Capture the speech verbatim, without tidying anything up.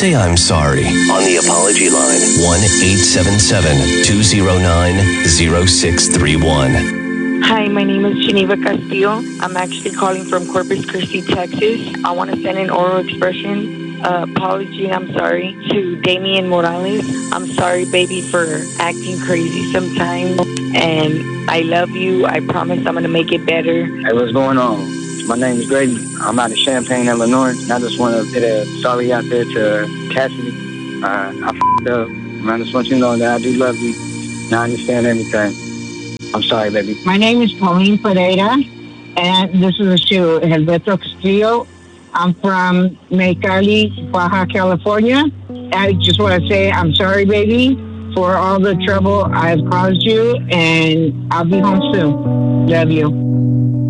say I'm sorry on the apology line. one eight seven seven, two zero nine, zero six three one. Hi, my name is Geneva Castillo. I'm actually calling from Corpus Christi, Texas. I want to send an oral expression uh, apology and I'm sorry to Damian Morales. I'm sorry, baby, for acting crazy sometimes. And I love you. I promise I'm going to make it better. Hey, what's going on? My name is Grady. I'm out of Champaign, Illinois. And I just want to get a sorry out there to Cassidy. Uh, I f***ed up. I just want you to know that I do love you. And I understand everything. I'm sorry, baby. My name is Pauline Pereira, and this is to Gilberto Castillo. I'm from Mexicali, Baja California. I just want to say I'm sorry, baby, for all the trouble I've caused you, and I'll be home soon. Love you.